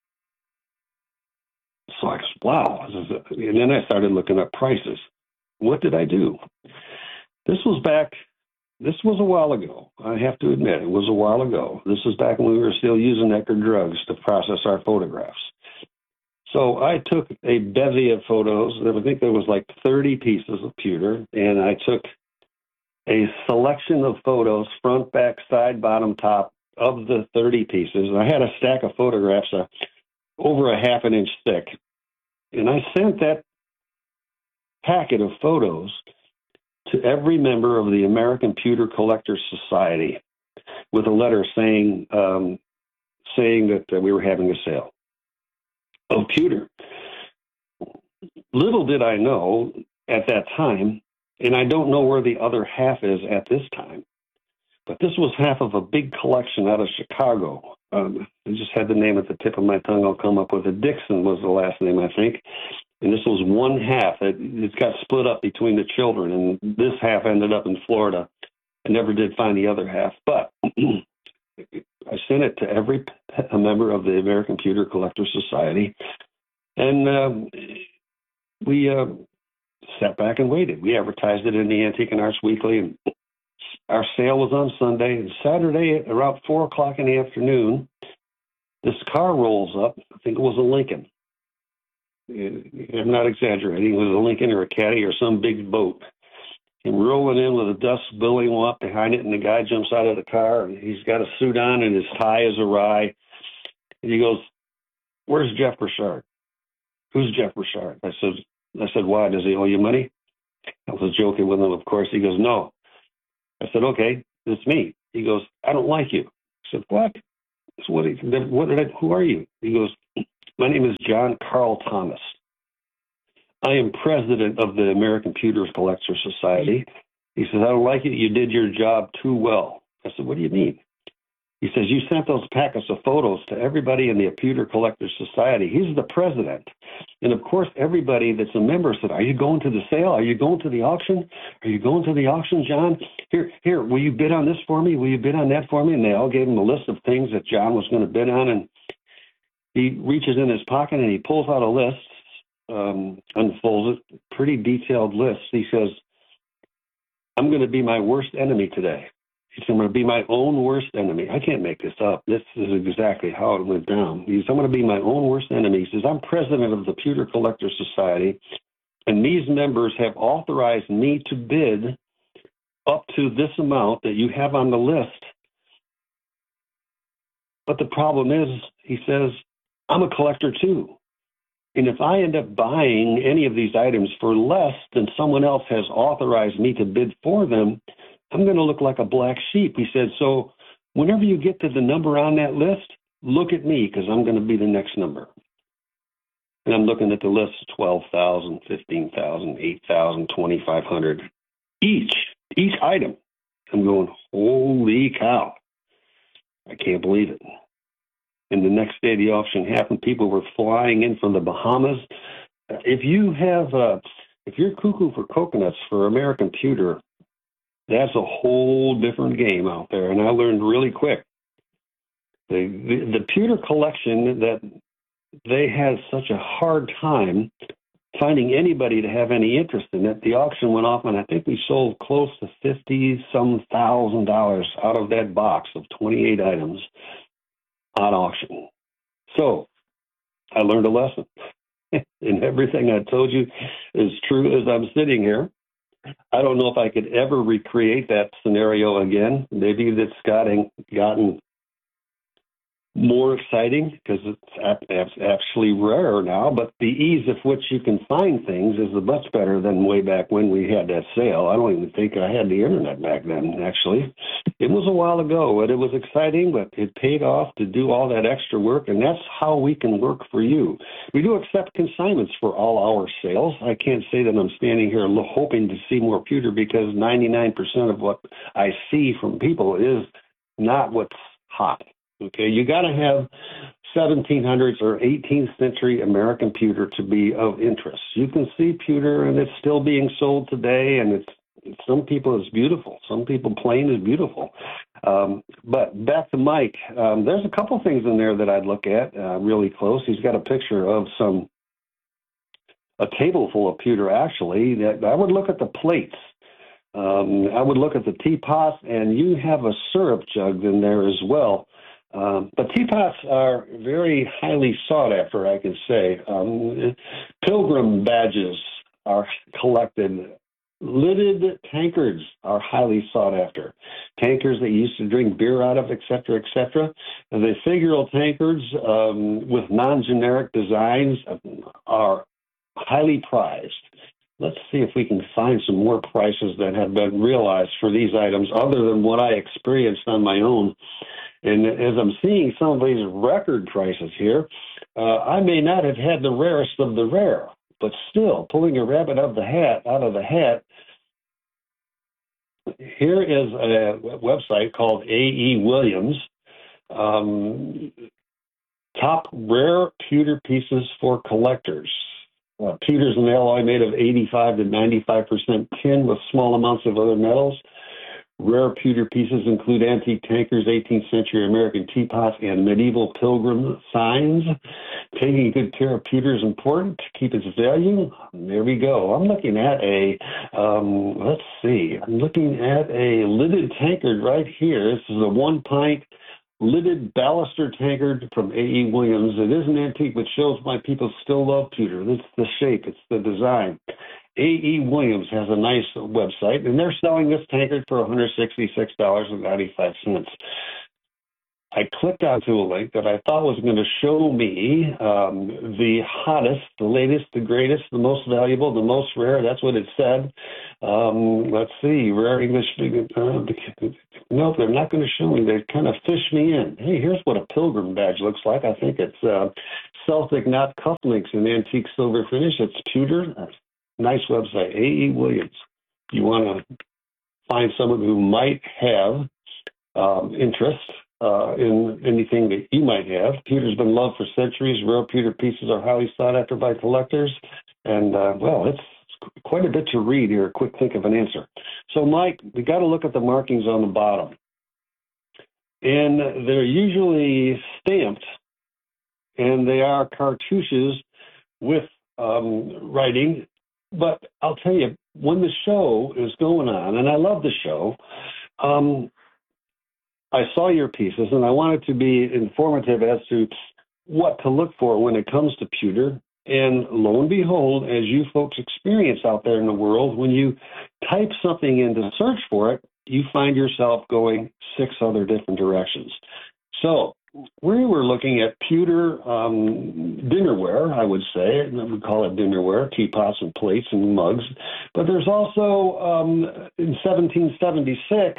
So I said, wow. And then I started looking at prices. What did I do? This was back, this was a while ago. I have to admit, it was a while ago. This was back when we were still using Eckerd drugs to process our photographs. So I took a bevy of photos. I think there was like thirty pieces of pewter, and I took a selection of photos, front, back, side, bottom, top, of the thirty pieces. And I had a stack of photographs uh, over a half an inch thick. And I sent that packet of photos to every member of the American Pewter Collectors Society with a letter saying, um, saying that uh, we were having a sale of pewter. Little did I know at that time, and I don't know where the other half is at this time, but this was half of a big collection out of Chicago. Um, I just had the name at the tip of my tongue. I'll come up with it. Dixon was the last name, I think. And this was one half. It, it got split up between the children, and this half ended up in Florida. I never did find the other half, but I sent it to every a member of the American Pewter Collectors Society, and um, we uh, sat back and waited. We advertised it in the Antique and Arts Weekly, and our sale was on Sunday. And Saturday, at around four o'clock in the afternoon, this car rolls up. I think it was a Lincoln. I'm not exaggerating, it was a Lincoln or a Caddy or some big boat. And rolling in with a dust billowing up behind it, and the guy jumps out of the car, and he's got a suit on, and his tie is awry. And he goes, "Where's Jeff Burchard?" "Who's Jeff Burchard?" I said, I said, "Why? Does he owe you money?" I was joking with him, of course. He goes, "No." I said, "Okay, it's me." He goes, "I don't like you." I said, "What?" I said, what, what did I, who are you? He goes, "My name is John Carl Thomas. I am president of the American Pewter Collectors Society." He says, "I don't like it. You did your job too well." I said, "What do you mean?" He says, "You sent those packets of photos to everybody in the Pewter Collectors Society." He's the president. And, of course, everybody that's a member said, "Are you going to the sale? Are you going to the auction? Are you going to the auction, John? Here, here, will you bid on this for me? Will you bid on that for me?" And they all gave him a list of things that John was going to bid on. And he reaches in his pocket and he pulls out a list, um, unfolds it, pretty detailed list. He says, "I'm going to be my worst enemy today." He said, "I'm going to be my own worst enemy." I can't make this up. This is exactly how it went down. He said, "I'm going to be my own worst enemy." He says, "I'm president of the Pewter Collectors Society, and these members have authorized me to bid up to this amount that you have on the list. But the problem is," he says, "I'm a collector too. And if I end up buying any of these items for less than someone else has authorized me to bid for them, I'm going to look like a black sheep." He said, "So whenever you get to the number on that list, look at me, because I'm going to be the next number." And I'm looking at the list, twelve thousand, fifteen thousand, eight thousand, twenty-five hundred, each, each item. I'm going, holy cow. I can't believe it. And the next day the auction happened, people were flying in from the Bahamas. If you have, uh, if you're cuckoo for coconuts for American Pewter, that's a whole different game out there. And I learned really quick. The, the, the pewter collection, that they had such a hard time finding anybody to have any interest in it. The auction went off, and I think we sold close to fifty some thousand dollars out of that box of twenty-eight items on auction. So I learned a lesson. And everything I told you is true as I'm sitting here. I don't know if I could ever recreate that scenario again. Maybe that's gotten, gotten more exciting because it's actually rarer now, but the ease of which you can find things is much better than way back when we had that sale. I don't even think I had the internet back then, actually. It was a while ago, and it was exciting, but it paid off to do all that extra work, and that's how we can work for you. We do accept consignments for all our sales. I can't say that I'm standing here hoping to see more pewter, because ninety-nine percent of what I see from people is not what's hot. Okay, you got to have seventeen hundreds or eighteenth century American pewter to be of interest. You can see pewter, and it's still being sold today, and it's some people it's beautiful. Some people plain is beautiful. Um, but back to Mike, um, there's a couple things in there that I'd look at uh, really close. He's got a picture of some a table full of pewter. Actually, that I would look at the plates. Um, I would look at the teapots, and you have a syrup jug in there as well. Um, but teapots are very highly sought after, I can say. Um, pilgrim badges are collected. Lidded tankards are highly sought after. Tankers that you used to drink beer out of, et cetera, et cetera. And the figural tankards um, with non-generic designs are highly prized. Let's see if we can find some more prices that have been realized for these items other than what I experienced on my own. And as I'm seeing some of these record prices here, uh, I may not have had the rarest of the rare, but still, pulling a rabbit out of the hat, out of the hat, here is a website called A E Williams, um, top rare pewter pieces for collectors. Uh, pewter is an alloy made of eighty-five to ninety-five percent tin with small amounts of other metals. Rare pewter pieces include antique tankers, eighteenth century American teapots, and medieval pilgrim signs. Taking good care of pewter is important to keep its value. There we go. I'm looking at a, um, let's see, I'm looking at a lidded tankard right here. This is a one pint lidded baluster tankard from A E. Williams. It is an antique, but shows why people still love pewter. It's the shape, it's the design. A E. Williams has a nice website, and they're selling this tankard for one hundred sixty-six dollars and ninety-five cents. I clicked onto a link that I thought was going to show me um, the hottest, the latest, the greatest, the most valuable, the most rare. That's what it said. Um, let's see, rare English. Uh, nope, they're not going to show me. They kind of fish me in. Hey, here's what a pilgrim badge looks like. I think it's uh, Celtic knot cufflinks in antique silver finish. It's pewter. Nice website, A E. Williams. You want to find someone who might have um, interest Uh, in anything that you might have. Pewter's been loved for centuries. Rare pewter pieces are highly sought after by collectors. And, uh, well, it's quite a bit to read here. Quick think of an answer. So, Mike, we got to look at the markings on the bottom. And they're usually stamped, and they are cartouches with um, writing. But I'll tell you, when the show is going on, and I love the show, um, I saw your pieces, and I wanted to be informative as to what to look for when it comes to pewter. And lo and behold, as you folks experience out there in the world, when you type something in to search for it, you find yourself going six other different directions. So we were looking at pewter um, dinnerware, I would say. We call it dinnerware, teapots and plates and mugs. But there's also, um, in seventeen seventy-six,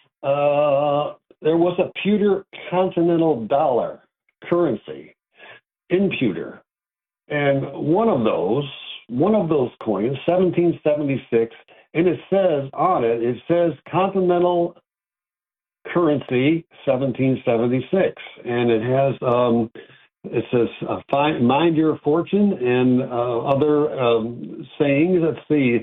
uh, there was a pewter continental dollar currency in pewter. And one of those, one of those coins, seventeen seventy-six, and it says on it, it says continental currency seventeen seventy-six. And it has, um, it says, uh, find, mind your fortune and uh, other um, sayings. Let's see.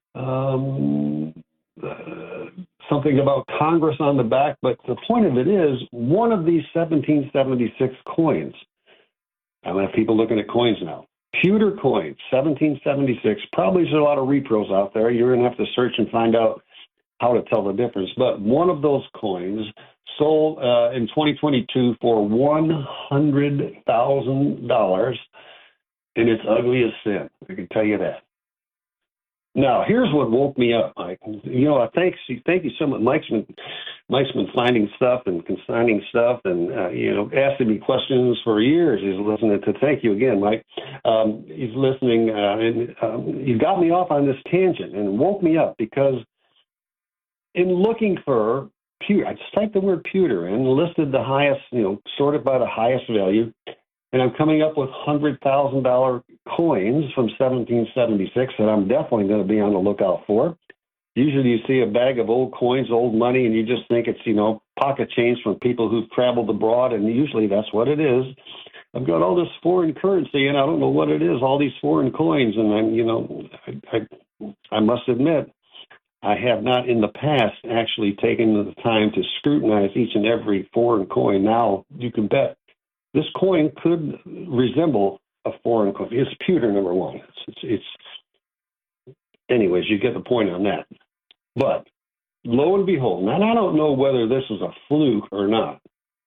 Um, uh, something about Congress on the back, but the point of it is one of these seventeen seventy-six coins. I'm going to have people looking at coins now. Pewter coins, seventeen seventy-six. Probably there's a lot of repros out there. You're going to have to search and find out how to tell the difference. But one of those coins sold uh, in twenty twenty-two for one hundred thousand dollars, and it's ugly as sin. I can tell you that. Now, here's what woke me up, Mike. You know, thanks, thank you so much. Mike's been, Mike's been finding stuff and consigning stuff and, uh, you know, asking me questions for years. He's listening to, thank you again, Mike. Um, he's listening, uh, and um, you got me off on this tangent and woke me up because in looking for pewter, I just typed the word pewter and listed the highest, you know, sorted by the highest value. And I'm coming up with one hundred thousand dollars coins from seventeen seventy-six that I'm definitely going to be on the lookout for. Usually you see a bag of old coins, old money, and you just think it's, you know, pocket change from people who've traveled abroad, and usually that's what it is. I've got all this foreign currency, and I don't know what it is, all these foreign coins, and I'm, you know, I, I, I must admit, I have not in the past actually taken the time to scrutinize each and every foreign coin. Now, you can bet this coin could resemble a foreign coin. It's pewter, number one. It's, it's, it's, anyways, you get the point on that. But lo and behold, and I don't know whether this is a fluke or not,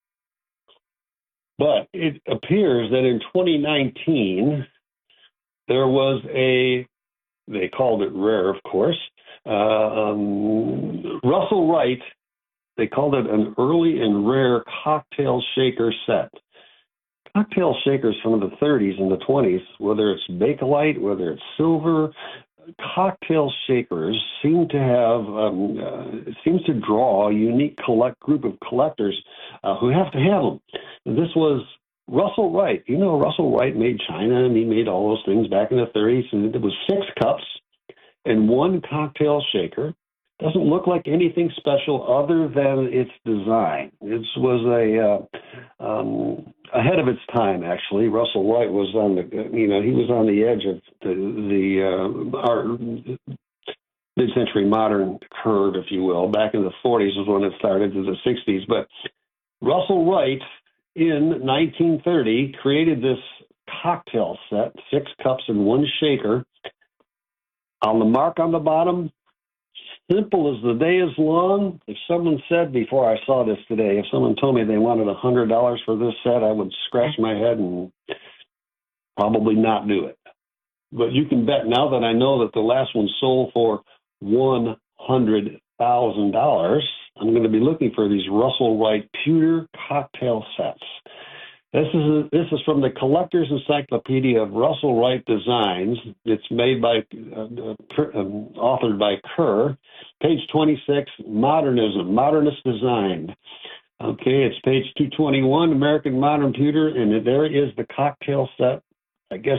but it appears that in twenty nineteen, there was a, they called it rare, of course, uh, um, Russell Wright, they called it an early and rare cocktail shaker set. Cocktail shakers from the thirties and the twenties, whether it's Bakelite, whether it's silver, cocktail shakers seem to have, um, uh, seems to draw a unique collect group of collectors uh, who have to have them. And this was Russell Wright. You know, Russell Wright made China, and he made all those things back in the thirties, and it was six cups and one cocktail shaker. Doesn't look like anything special other than its design. It was a uh, um, ahead of its time, actually. Russell Wright was on the, you know, he was on the edge of the, the uh, our mid-century modern curve, if you will. Back in the forties was when it started, to the sixties. But Russell Wright, in nineteen thirty, created this cocktail set, six cups and one shaker. On the mark on the bottom, simple as the day is long. If someone said before I saw this today, if someone told me they wanted one hundred dollars for this set, I would scratch my head and probably not do it. But you can bet now that I know that the last one sold for one hundred thousand dollars, I'm going to be looking for these Russell Wright pewter cocktail sets. This is a, this is from the Collector's Encyclopedia of Russell Wright Designs. It's made by, uh, uh, um, authored by Kerr. Page twenty-six, Modernism, Modernist Design. Okay, it's page two twenty-one, American Modern Pewter, and there is the cocktail set. I guess